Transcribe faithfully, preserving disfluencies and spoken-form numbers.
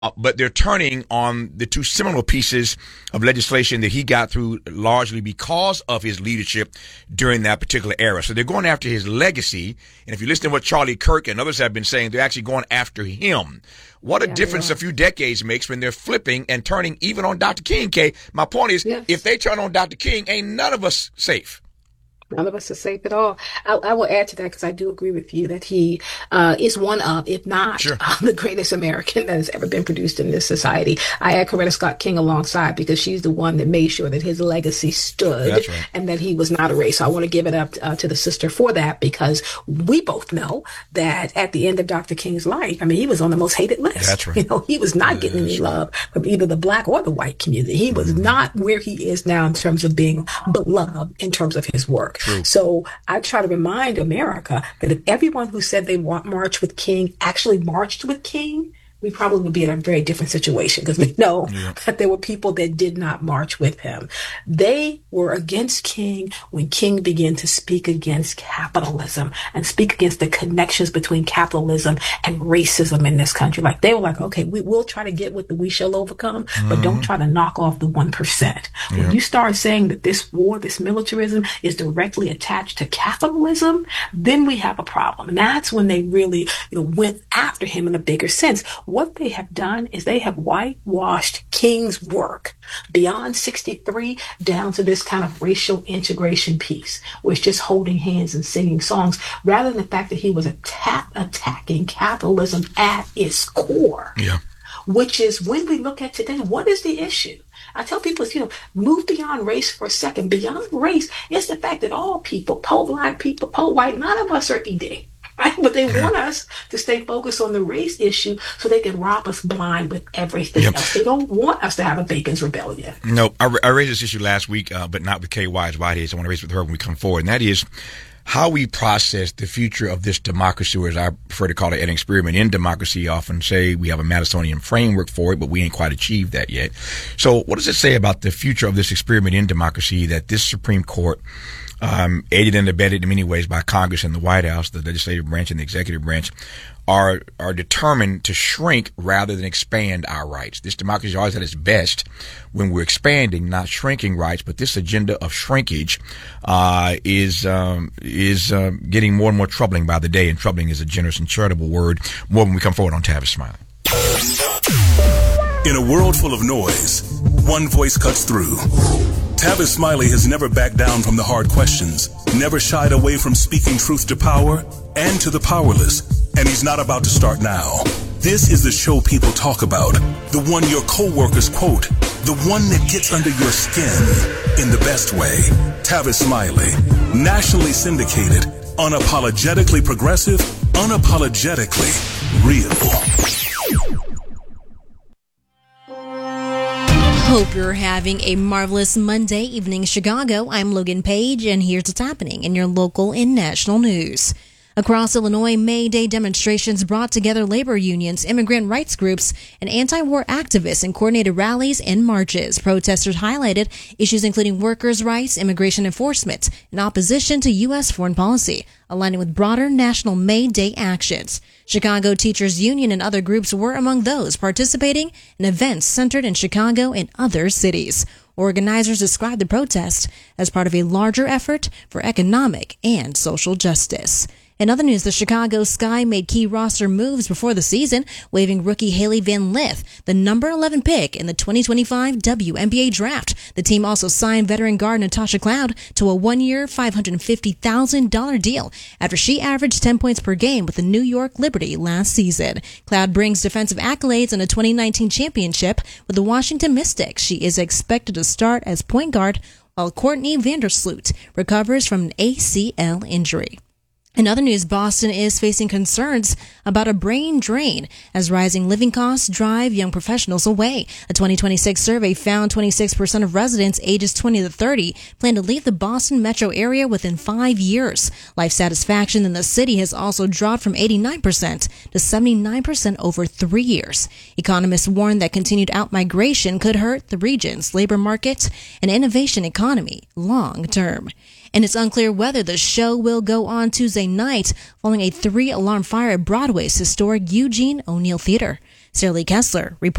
Uh, but they're turning on the two seminal pieces of legislation that he got through largely because of his leadership during that particular era. So they're going after his legacy. And if you listen to what Charlie Kirk and others have been saying, they're actually going after him. What a yeah, difference a few decades makes when they're flipping and turning even on Doctor King, Kay. My point is, yes. if they turn on Doctor King, ain't none of us safe. None of us are safe at all. I, I will add to that because I do agree with you that he uh, is one of, if not sure. uh, the greatest American that has ever been produced in this society. I add Coretta Scott King alongside because she's the one that made sure that his legacy stood That's right. and that he was not erased. So I want to give it up uh, to the sister for that because we both know that at the end of Doctor King's life, I mean, he was on the most hated list. That's right. You know, he was not getting That's any right. love from either the black or the white community. He was mm-hmm. not where he is now in terms of being beloved in terms of his work. True. So I try to remind America that if everyone who said they want march with King actually marched with King, we probably would be in a very different situation because we know yeah. that there were people that did not march with him. They were against King when King began to speak against capitalism and speak against the connections between capitalism and racism in this country. Like they were like, okay, we will try to get what the we shall overcome, mm-hmm. but don't try to knock off the one percent. Yeah. When you start saying that this war, this militarism is directly attached to capitalism, then we have a problem. And that's when they really, you know, went after him in a bigger sense. What they have done is they have whitewashed King's work beyond sixty-three down to this kind of racial integration piece where it's just holding hands and singing songs rather than the fact that he was attack- attacking capitalism at its core. Yeah. Which is when we look at today, what is the issue? I tell people, you know, move beyond race for a second. Beyond race is the fact that all people, poor black people, poor white, none of us are eating. Right? But they want us to stay focused on the race issue so they can rob us blind with everything yep. else. They don't want us to have a Bacon's Rebellion. No, I, I raised this issue last week, uh, but not with Kay Wise Whitehead. So I want to raise it with her when we come forward. And that is how we process the future of this democracy, or as I prefer to call it, an experiment in democracy. I often say we have a Madisonian framework for it, but we ain't quite achieved that yet. So what does it say about the future of this experiment in democracy that this Supreme Court, Um, aided and abetted in many ways by Congress and the White House, the legislative branch and the executive branch, are are determined to shrink rather than expand our rights. This democracy is always at its best when we're expanding, not shrinking rights. But this agenda of shrinkage uh, is um, is uh, getting more and more troubling by the day, and troubling is a generous and charitable word. More when we come forward on Tavis Smiley. In a world full of noise, one voice cuts through. Tavis Smiley has never backed down from the hard questions, never shied away from speaking truth to power and to the powerless, and he's not about to start now. This is the show people talk about, the one your co-workers quote, the one that gets under your skin in the best way. Tavis Smiley, nationally syndicated, unapologetically progressive, unapologetically real. Hope you're having a marvelous Monday evening, Chicago. I'm Logan Page, and here's what's happening in your local and national news. Across Illinois, May Day demonstrations brought together labor unions, immigrant rights groups, and anti-war activists in coordinated rallies and marches. Protesters highlighted issues including workers' rights, immigration enforcement, and opposition to U S foreign policy, aligning with broader national May Day actions. Chicago Teachers Union and other groups were among those participating in events centered in Chicago and other cities. Organizers described the protest as part of a larger effort for economic and social justice. In other news, the Chicago Sky made key roster moves before the season, waiving rookie Haley Van Lith, the number eleven pick in the twenty twenty-five W N B A draft. The team also signed veteran guard Natasha Cloud to a one-year, five hundred fifty thousand dollars deal after she averaged ten points per game with the New York Liberty last season. Cloud brings defensive accolades in a twenty nineteen championship with the Washington Mystics. She is expected to start as point guard, while Courtney Vandersloot recovers from an A C L injury. In other news, Boston is facing concerns about a brain drain as rising living costs drive young professionals away. A twenty twenty-six survey found twenty-six percent of residents ages twenty to thirty plan to leave the Boston metro area within five years. Life satisfaction in the city has also dropped from eighty-nine percent to seventy-nine percent over three years. Economists warn that continued outmigration could hurt the region's labor market and innovation economy long term. And it's unclear whether the show will go on Tuesday night following a three-alarm fire at Broadway's historic Eugene O'Neill Theater. Sarah Lee Kessler reports.